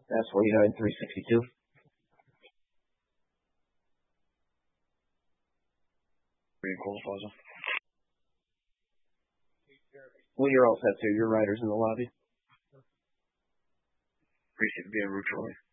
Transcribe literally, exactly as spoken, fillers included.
That's forty-nine three sixty-two. Green Cold Plaza. Well, you're all set, sir. Your rider's in the lobby. Appreciate it being rude, Troy.